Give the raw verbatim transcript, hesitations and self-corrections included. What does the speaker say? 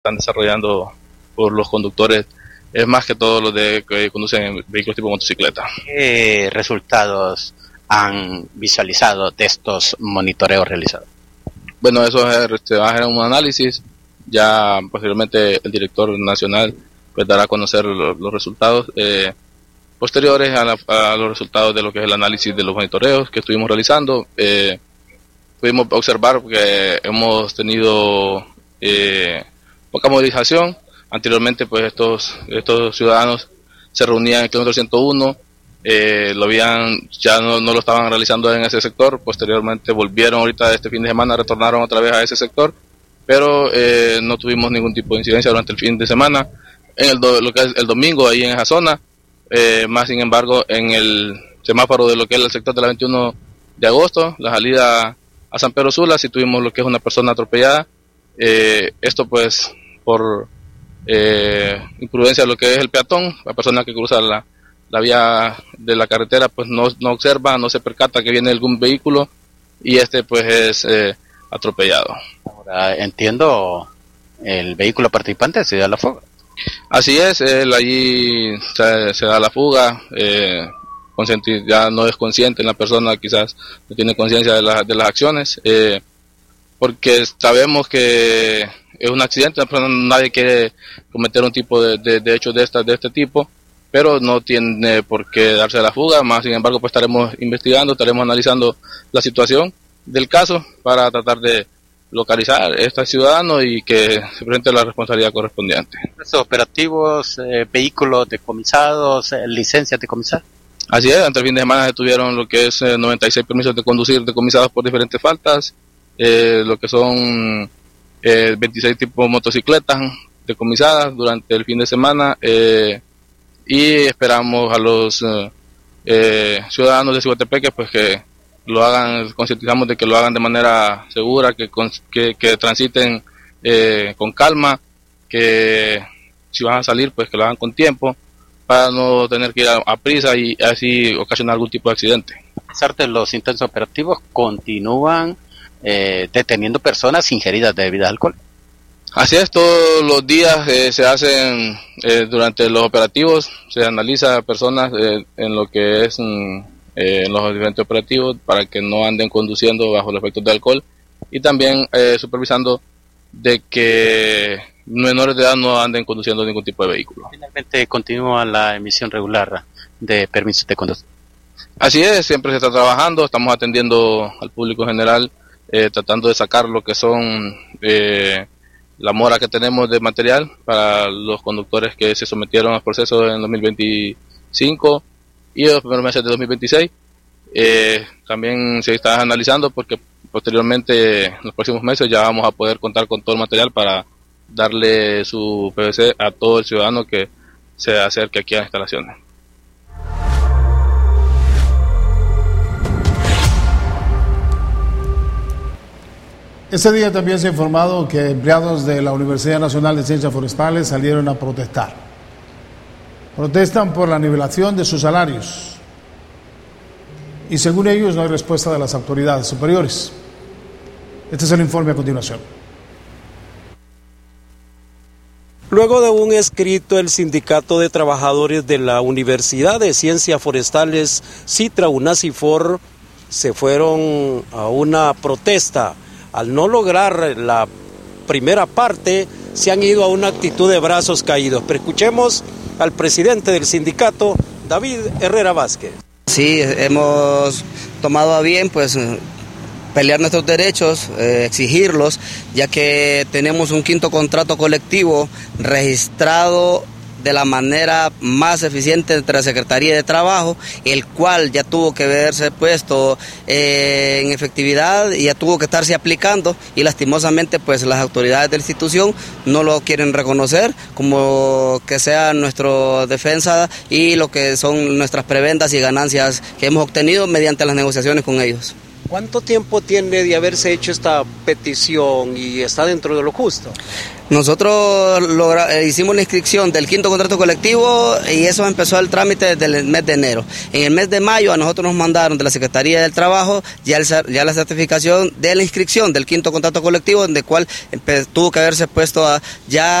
están desarrollando por los conductores es más que todo los de que conducen vehículos tipo motocicleta. ¿Qué resultados han visualizado de estos monitoreos realizados? Bueno, eso se va a hacer un análisis, ya posteriormente el director nacional pues dará a conocer los, los resultados eh, posteriores a, la, a los resultados de lo que es el análisis de los monitoreos que estuvimos realizando. Eh, pudimos observar que hemos tenido eh, poca movilización. Anteriormente pues estos estos ciudadanos se reunían en el kilómetro ciento uno, eh, lo habían ya no, no lo estaban realizando en ese sector. Posteriormente volvieron ahorita este fin de semana, retornaron otra vez a ese sector, pero eh, no tuvimos ningún tipo de incidencia durante el fin de semana. En el do, lo que es el domingo ahí en esa zona, eh, más sin embargo en el semáforo de lo que es el sector de la veintiuno de agosto, la salida a San Pedro Sula, sí tuvimos lo que es una persona atropellada. Eh, esto pues por eh, imprudencia de lo que es el peatón, la persona que cruza la, la vía de la carretera pues no, no observa, no se percata que viene algún vehículo y este pues es eh, atropellado. Ahora entiendo, el vehículo participante se da la fuga. Así es, él allí se, se da la fuga, eh, ya no es consciente, la persona quizás no tiene conciencia de, la, de las acciones, eh, porque sabemos que es un accidente, la persona, nadie quiere cometer un tipo de, de, de hechos de, esta, de este tipo, pero no tiene por qué darse la fuga. Más sin embargo pues estaremos investigando, estaremos analizando la situación del caso para tratar de localizar a este ciudadano y que se presente la responsabilidad correspondiente. ¿Estos operativos, eh, vehículos decomisados, eh, licencias decomisadas? Así es, ante el fin de semana se tuvieron lo que es eh, noventa y seis permisos de conducir decomisados por diferentes faltas, eh, lo que son eh, veintiséis tipos de motocicletas decomisadas durante el fin de semana, eh, y esperamos a los eh, eh, ciudadanos de Ciguatepeque pues que lo hagan, concientizamos de que lo hagan de manera segura, que, que, que transiten eh, con calma, que si van a salir pues que lo hagan con tiempo para no tener que ir a, a prisa y así ocasionar algún tipo de accidente. A pesar de los intensos operativos, continúan eh, deteniendo personas ingeridas de bebidas alcohólicas. Así es, todos los días eh, se hacen eh, durante los operativos, se analiza a personas eh, en lo que es mm, eh, en los diferentes operativos para que no anden conduciendo bajo los efectos de alcohol y también eh, supervisando de que menores de edad no anden conduciendo ningún tipo de vehículo. Finalmente continúa la emisión regular de permisos de conducir. Así es, siempre se está trabajando, estamos atendiendo al público general, eh, tratando de sacar lo que son eh, la mora que tenemos de material para los conductores que se sometieron al proceso en dos mil veinticinco y los primeros meses de dos mil veintiséis. Eh, también se está analizando porque posteriormente en los próximos meses ya vamos a poder contar con todo el material para darle su P V C a todo el ciudadano que se acerque aquí a las instalaciones. Este día también se ha informado que empleados de la Universidad Nacional de Ciencias Forestales salieron a protestar. Protestan por la nivelación de sus salarios y según ellos no hay respuesta de las autoridades superiores. Este es el informe a continuación. Luego de un escrito, el Sindicato de Trabajadores de la Universidad de Ciencias Forestales, Citra UNACIFOR, se fueron a una protesta. Al no lograr la primera parte, se han ido a una actitud de brazos caídos. Pero escuchemos al presidente del sindicato, David Herrera Vázquez. Sí, hemos tomado a bien pues pelear nuestros derechos, eh, exigirlos, ya que tenemos un quinto contrato colectivo registrado de la manera más eficiente entre la Secretaría de Trabajo, el cual ya tuvo que verse puesto eh, en efectividad y ya tuvo que estarse aplicando y lastimosamente pues las autoridades de la institución no lo quieren reconocer como que sea nuestra defensa y lo que son nuestras prebendas y ganancias que hemos obtenido mediante las negociaciones con ellos. ¿Cuánto tiempo tiene de haberse hecho esta petición y está dentro de lo justo? Nosotros logra, hicimos la inscripción del quinto contrato colectivo y eso empezó el trámite desde el mes de enero. En el mes de mayo a nosotros nos mandaron de la Secretaría del Trabajo ya, el, ya la certificación de la inscripción del quinto contrato colectivo, en el cual tuvo que haberse puesto a, ya